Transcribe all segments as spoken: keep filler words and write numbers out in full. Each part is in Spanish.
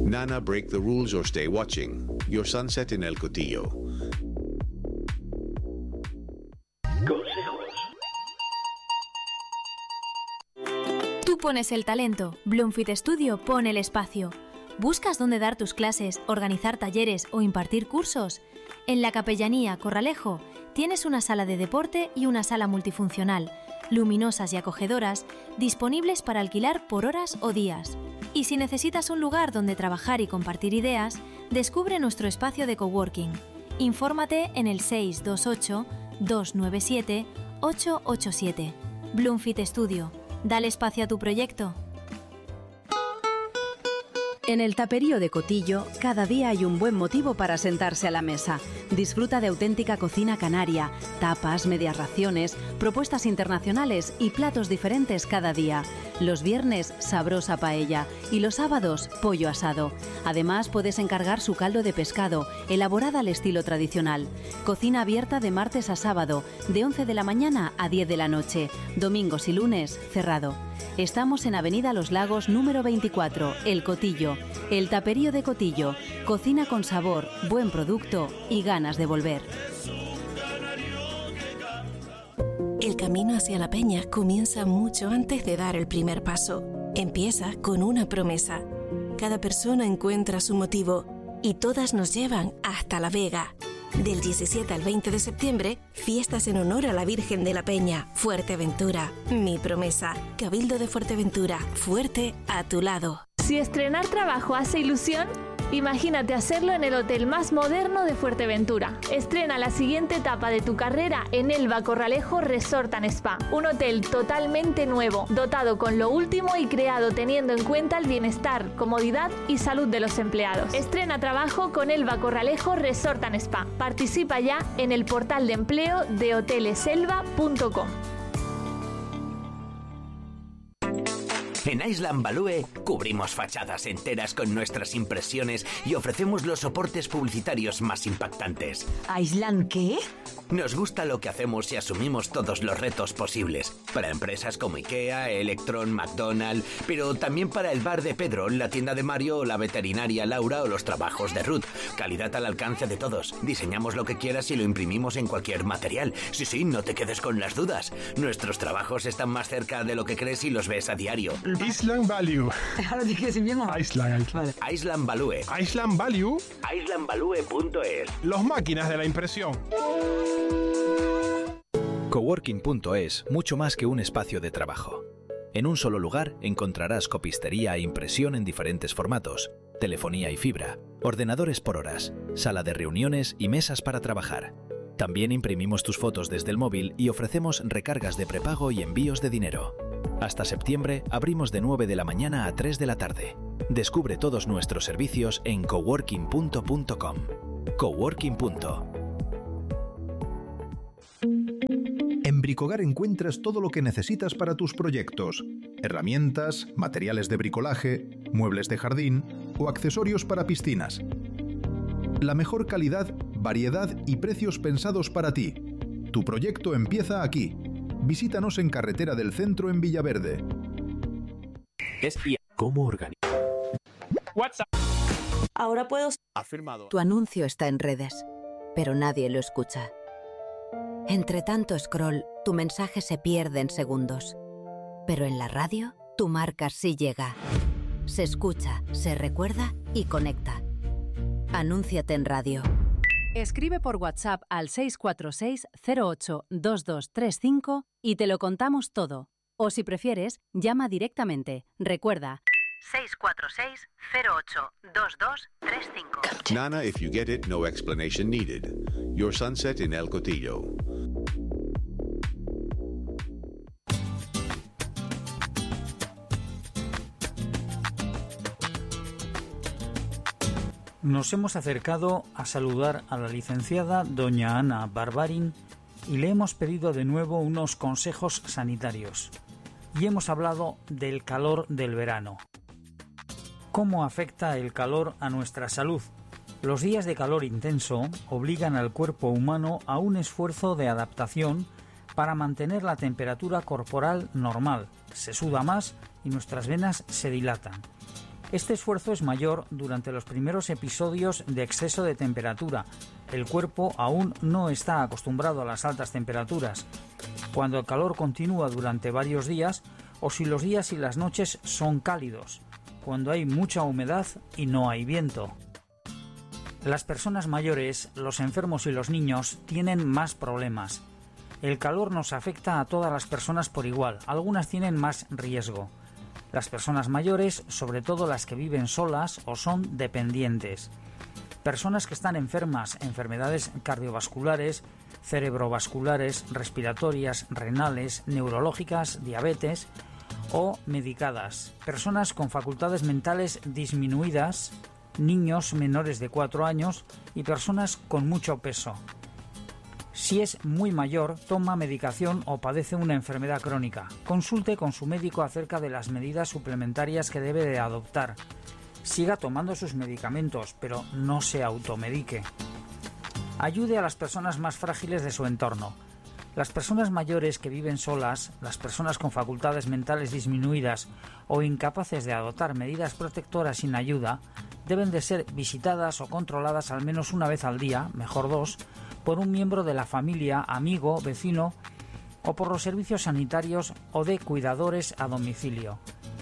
Nana, break the rules or stay watching. Your sunset in El Cotillo. Consejos. Tú pones el talento, Bloomfit Studio pone el espacio. ¿Buscas dónde dar tus clases, organizar talleres o impartir cursos? En la Capellanía Corralejo tienes una sala de deporte y una sala multifuncional, luminosas y acogedoras, disponibles para alquilar por horas o días. Y si necesitas un lugar donde trabajar y compartir ideas, descubre nuestro espacio de coworking. Infórmate en el seis dos ocho, dos nueve siete, ocho ocho siete. Bloomfit Studio. Dale espacio a tu proyecto. En el Taperío de Cotillo, cada día hay un buen motivo para sentarse a la mesa. Disfruta de auténtica cocina canaria, tapas, medias raciones, propuestas internacionales y platos diferentes cada día. Los viernes, sabrosa paella y los sábados, pollo asado. Además, puedes encargar su caldo de pescado, elaborada al estilo tradicional. Cocina abierta de martes a sábado, de once de la mañana a diez de la noche. Domingos y lunes, cerrado. Estamos en Avenida Los Lagos número veinticuatro, El Cotillo. El Taperío de Cotillo. Cocina con sabor, buen producto y ganas de volver. El camino hacia la peña comienza mucho antes de dar el primer paso. Empieza con una promesa. Cada persona encuentra su motivo y todas nos llevan hasta La Vega. Del diecisiete al veinte de septiembre, fiestas en honor a la Virgen de la Peña, Fuerteventura. Mi promesa. Cabildo de Fuerteventura. Fuerte a tu lado. Si estrenar trabajo hace ilusión, imagínate hacerlo en el hotel más moderno de Fuerteventura. Estrena la siguiente etapa de tu carrera en Elba Corralejo Resort and Spa. Un hotel totalmente nuevo, dotado con lo último y creado teniendo en cuenta el bienestar, comodidad y salud de los empleados. Estrena trabajo con Elba Corralejo Resort and Spa. Participa ya en el portal de empleo de hoteles elba punto com. En Island Value cubrimos fachadas enteras con nuestras impresiones y ofrecemos los soportes publicitarios más impactantes. ¿Island qué? Nos gusta lo que hacemos y asumimos todos los retos posibles. Para empresas como IKEA, Electron, McDonald's, pero también para el bar de Pedro, la tienda de Mario o la veterinaria Laura o los trabajos de Ruth. Calidad al alcance de todos. Diseñamos lo que quieras y lo imprimimos en cualquier material. Sí, sí, no te quedes con las dudas. Nuestros trabajos están más cerca de lo que crees y los ves a diario. Island Value. Ahora tienes que decir bien o Island. Vale. Island Value. Island Value. island value punto es. Los máquinas de la impresión. Coworking punto es, mucho más que un espacio de trabajo. En un solo lugar encontrarás copistería e impresión en diferentes formatos, telefonía y fibra, ordenadores por horas, sala de reuniones y mesas para trabajar. También imprimimos tus fotos desde el móvil y ofrecemos recargas de prepago y envíos de dinero. Hasta septiembre abrimos de nueve de la mañana a tres de la tarde. Descubre todos nuestros servicios en coworking punto com. Coworking. En Bricogar encuentras todo lo que necesitas para tus proyectos: herramientas, materiales de bricolaje, muebles de jardín o accesorios para piscinas. La mejor calidad, variedad y precios pensados para ti. Tu proyecto empieza aquí. Visítanos en Carretera del Centro en Villaverde. Espía. ¿Cómo organizar? WhatsApp. Ahora puedo... Afirmado. Tu anuncio está en redes, pero nadie lo escucha. Entre tanto scroll, tu mensaje se pierde en segundos. Pero en la radio, tu marca sí llega. Se escucha, se recuerda y conecta. Anúnciate en radio. Escribe por WhatsApp al seis cuatro seis, cero ocho, dos dos tres cinco y te lo contamos todo. O si prefieres, llama directamente. Recuerda, seis cuatro seis, cero ocho, dos dos tres cinco. Nana, if you get it, no explanation needed. Your sunset in El Cotillo. Nos hemos acercado a saludar a la licenciada doña Ana Barbarin y le hemos pedido de nuevo unos consejos sanitarios. Y hemos hablado del calor del verano. ¿Cómo afecta el calor a nuestra salud? Los días de calor intenso obligan al cuerpo humano a un esfuerzo de adaptación para mantener la temperatura corporal normal. Se suda más y nuestras venas se dilatan. Este esfuerzo es mayor durante los primeros episodios de exceso de temperatura. El cuerpo aún no está acostumbrado a las altas temperaturas. Cuando el calor continúa durante varios días o si los días y las noches son cálidos, cuando hay mucha humedad y no hay viento. Las personas mayores, los enfermos y los niños tienen más problemas. El calor nos afecta a todas las personas por igual, algunas tienen más riesgo. Las personas mayores, sobre todo las que viven solas o son dependientes. Personas que están enfermas, enfermedades cardiovasculares, cerebrovasculares, respiratorias, renales, neurológicas, diabetes o medicadas. Personas con facultades mentales disminuidas, niños menores de cuatro años y personas con mucho peso. Si es muy mayor, toma medicación o padece una enfermedad crónica. Consulte con su médico acerca de las medidas suplementarias que debe de adoptar. Siga tomando sus medicamentos, pero no se automedique. Ayude a las personas más frágiles de su entorno. Las personas mayores que viven solas, las personas con facultades mentales disminuidas o incapaces de adoptar medidas protectoras sin ayuda, deben de ser visitadas o controladas al menos una vez al día, mejor dos, por un miembro de la familia, amigo, vecino o por los servicios sanitarios o de cuidadores a domicilio.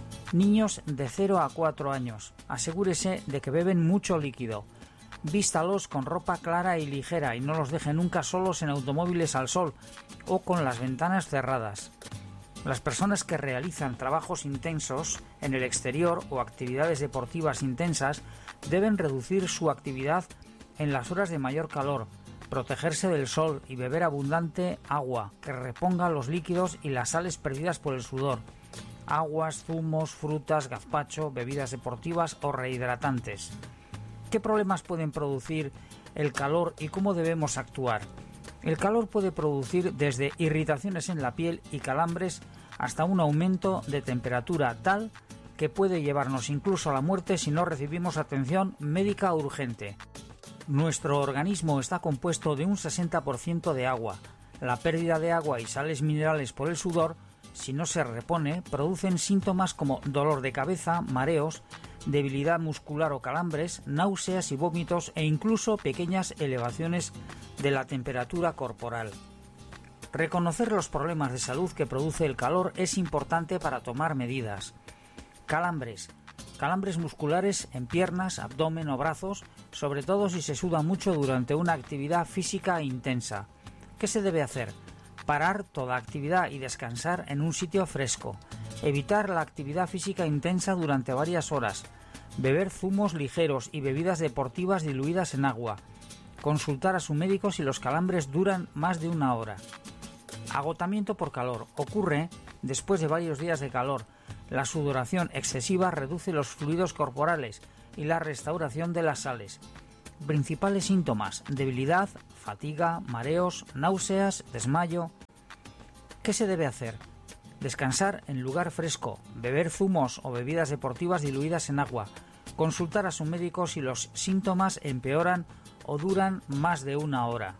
Niños de cero a cuatro años. Asegúrese de que beben mucho líquido. Vístalos con ropa clara y ligera y no los deje nunca solos en automóviles al sol o con las ventanas cerradas. Las personas que realizan trabajos intensos en el exterior o actividades deportivas intensas deben reducir su actividad en las horas de mayor calor, protegerse del sol y beber abundante agua que reponga los líquidos y las sales perdidas por el sudor. Aguas, zumos, frutas, gazpacho, bebidas deportivas o rehidratantes. ¿Qué problemas pueden producir el calor y cómo debemos actuar? El calor puede producir desde irritaciones en la piel y calambres hasta un aumento de temperatura tal que puede llevarnos incluso a la muerte si no recibimos atención médica urgente. Nuestro organismo está compuesto de un sesenta por ciento de agua. La pérdida de agua y sales minerales por el sudor, si no se repone, producen síntomas como dolor de cabeza, mareos, debilidad muscular o calambres, náuseas y vómitos e incluso pequeñas elevaciones de la temperatura corporal. Reconocer los problemas de salud que produce el calor es importante para tomar medidas. Calambres. Calambres musculares en piernas, abdomen o brazos, sobre todo si se suda mucho durante una actividad física intensa. ¿Qué se debe hacer? Parar toda actividad y descansar en un sitio fresco. Evitar la actividad física intensa durante varias horas. Beber zumos ligeros y bebidas deportivas diluidas en agua. Consultar a su médico si los calambres duran más de una hora. Agotamiento por calor. Ocurre después de varios días de calor. La sudoración excesiva reduce los fluidos corporales y la restauración de las sales. Principales síntomas: debilidad, fatiga, mareos, náuseas, desmayo. ¿Qué se debe hacer? Descansar en lugar fresco, beber zumos o bebidas deportivas diluidas en agua, consultar a su médico si los síntomas empeoran o duran más de una hora.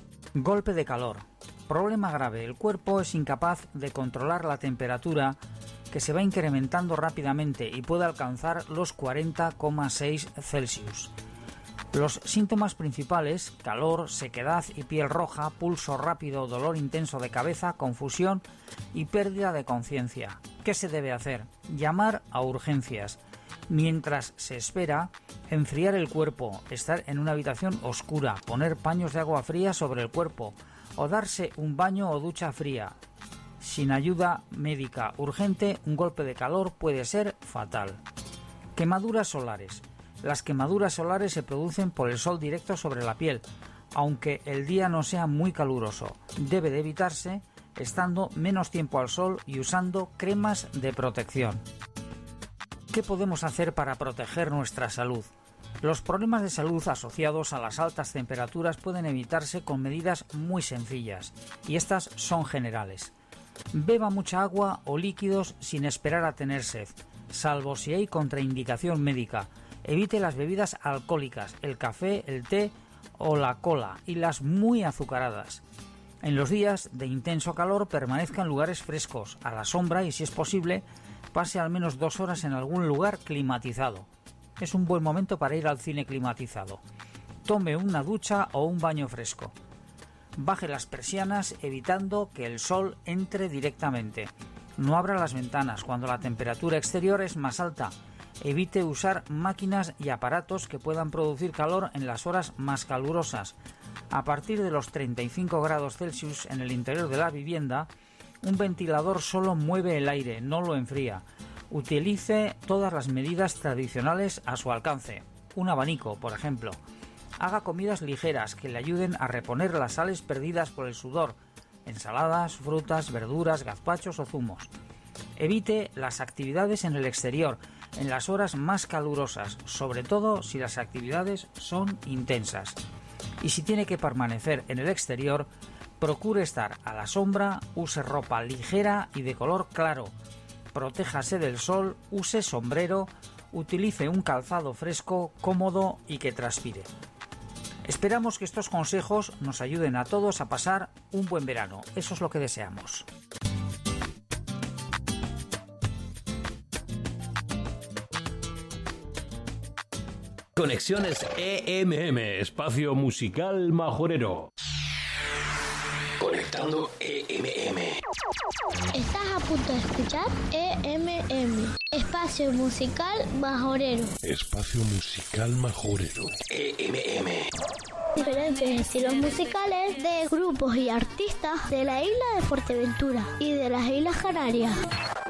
Golpe de calor. Problema grave. El cuerpo es incapaz de controlar la temperatura que se va incrementando rápidamente y puede alcanzar los cuarenta coma seis Celsius. Los síntomas principales: calor, sequedad y piel roja, pulso rápido, dolor intenso de cabeza, confusión y pérdida de conciencia. ¿Qué se debe hacer? Llamar a urgencias. Mientras se espera, enfriar el cuerpo, estar en una habitación oscura, poner paños de agua fría sobre el cuerpo o darse un baño o ducha fría. Sin ayuda médica urgente, un golpe de calor puede ser fatal. Quemaduras solares. Las quemaduras solares se producen por el sol directo sobre la piel, aunque el día no sea muy caluroso. Debe de evitarse estando menos tiempo al sol y usando cremas de protección. ¿Qué podemos hacer para proteger nuestra salud? Los problemas de salud asociados a las altas temperaturas pueden evitarse con medidas muy sencillas, y estas son generales. Beba mucha agua o líquidos sin esperar a tener sed, salvo si hay contraindicación médica. Evite las bebidas alcohólicas, el café, el té o la cola y las muy azucaradas. En los días de intenso calor permanezca en lugares frescos, a la sombra y, si es posible, pase al menos dos horas en algún lugar climatizado. Es un buen momento para ir al cine climatizado. Tome una ducha o un baño fresco. Baje las persianas evitando que el sol entre directamente. No abra las ventanas cuando la temperatura exterior es más alta. Evite usar máquinas y aparatos que puedan producir calor en las horas más calurosas. A partir de los treinta y cinco grados Celsius en el interior de la vivienda, un ventilador solo mueve el aire, no lo enfría. Utilice todas las medidas tradicionales a su alcance. Un abanico, por ejemplo. Haga comidas ligeras que le ayuden a reponer las sales perdidas por el sudor. Ensaladas, frutas, verduras, gazpachos o zumos. Evite las actividades en el exterior, en las horas más calurosas, sobre todo si las actividades son intensas. Y si tiene que permanecer en el exterior, procure estar a la sombra, use ropa ligera y de color claro. Protéjase del sol, use sombrero, utilice un calzado fresco, cómodo y que transpire. Esperamos que estos consejos nos ayuden a todos a pasar un buen verano. Eso es lo que deseamos. Conexiones E M M, espacio musical majorero. Conectando E M M. Estás a punto de escuchar E M M, espacio musical majorero. Espacio musical majorero. E M M. Diferentes estilos musicales de grupos y artistas de la isla de Fuerteventura y de las Islas Canarias.